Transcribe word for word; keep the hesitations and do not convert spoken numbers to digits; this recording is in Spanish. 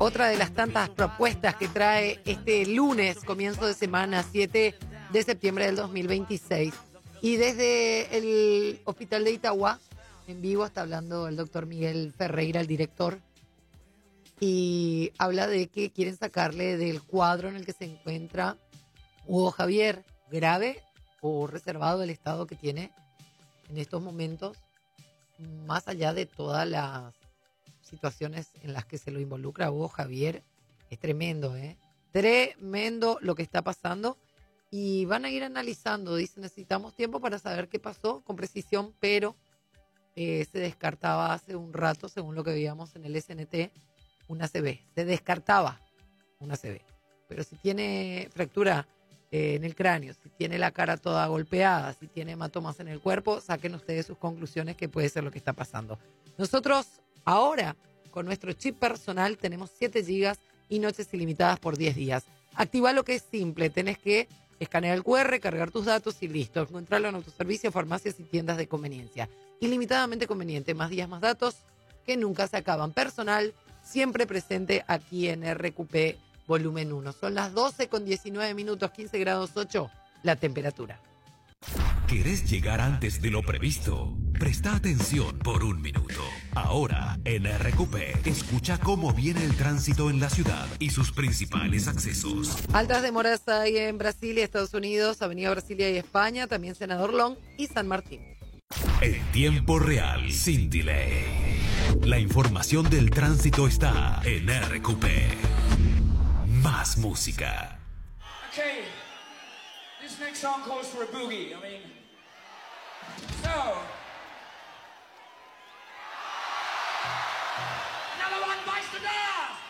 otra de las tantas propuestas que trae este lunes, comienzo de semana, siete de septiembre del dos mil veintiséis. Y desde el Hospital de Itagua, en vivo, está hablando el doctor Miguel Ferreira, el director, y habla de que quieren sacarle del cuadro en el que se encuentra Hugo Javier, grave o reservado el estado que tiene en estos momentos, más allá de todas las situaciones en las que se lo involucra a Hugo Javier. Es tremendo, ¿eh? Tremendo lo que está pasando. Y van a ir analizando, dice, necesitamos tiempo para saber qué pasó con precisión, pero eh, se descartaba hace un rato, según lo que veíamos en el S N T, una C B. Se descartaba una C B. Pero si tiene fractura eh, en el cráneo, si tiene la cara toda golpeada, si tiene hematomas en el cuerpo, saquen ustedes sus conclusiones, que puede ser lo que está pasando. Nosotros ahora, con nuestro chip personal, tenemos siete gigas y noches ilimitadas por diez días. Activa lo que es simple, tenés que escanear el cu erre, cargar tus datos y listo. Encontrarlo en autoservicio, farmacias y tiendas de conveniencia. Ilimitadamente conveniente, más días, más datos que nunca se acaban. Personal, siempre presente aquí en erre cu pe volumen uno. Son las doce con diecinueve minutos, quince grados ocho la temperatura. ¿Querés llegar antes de lo previsto? Presta atención por un minuto. Ahora, en erre cu pe, escucha cómo viene el tránsito en la ciudad y sus principales accesos. Altas demoras hay en Brasil y Estados Unidos, Avenida Brasilia y España, también Senador Long y San Martín. En tiempo real, sin delay. La información del tránsito está en erre cu pe. Más música. Okay, this next song calls for a boogie. I mean, so another one bites the dust.